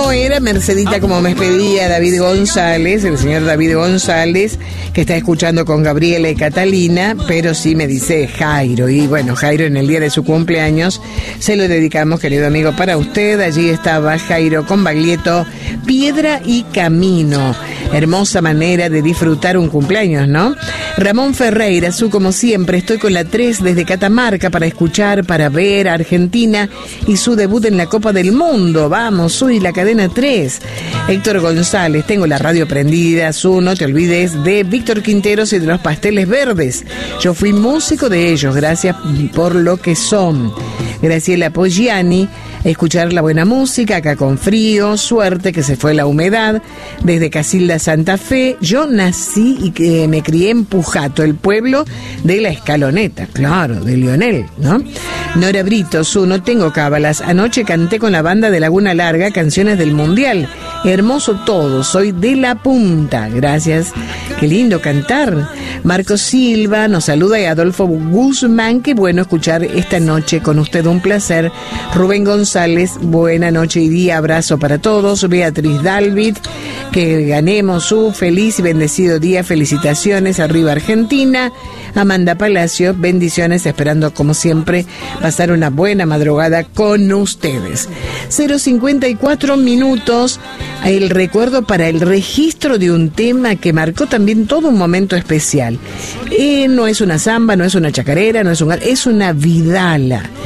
no era Mercedita como me pedía David González, el señor David González, que está escuchando con Gabriela y Catalina, pero sí me dice Jairo. Y bueno, Jairo, en el día de su cumpleaños se lo dedicamos, querido amigo, para usted. Allí estaba Jairo con Baglietto, Piedra y Camino. Hermosa manera de disfrutar un cumpleaños, ¿no? Ramón Ferreira, como siempre, estoy con la 3 desde Catamarca para escuchar, para ver a Argentina y su debut en la Copa del Mundo. Vamos, soy la cadena 3. Héctor González, tengo la radio prendida. No te olvides de Víctor Quinteros y de los Pasteles Verdes. Yo fui músico de ellos, gracias por lo que son. Graciela Poggiani, escuchar la buena música, acá con frío, suerte que se fue la humedad, desde Casilda Santa Fe. Yo nací y que me crié en Pujato, el pueblo de La Escaloneta, claro, de Lionel, ¿no? Nora Brito, no tengo cábalas, anoche canté con la banda de Laguna Larga canciones del Mundial, hermoso todo, soy de La Punta, gracias, qué lindo cantar. Marco Silva nos saluda y Adolfo Guzmán, qué bueno escuchar esta noche con usted, un placer. Rubén González, buena noche y día, abrazo para todos. Beatriz Dalvid, que ganemos su feliz y bendecido día, felicitaciones, arriba Argentina. Amanda Palacio, bendiciones, esperando como siempre pasar una buena madrugada con ustedes. 0:54 minutos, el recuerdo para el registro de un tema que marcó también todo un momento especial. No es una samba, no es una chacarera, no es es una vidala.